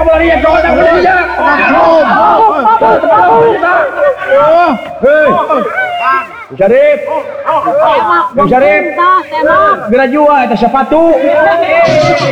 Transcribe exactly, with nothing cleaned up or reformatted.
bola dia, kau tak boleh dia. Hei. Syarif. Syarif. Gerak jual atas sepatu.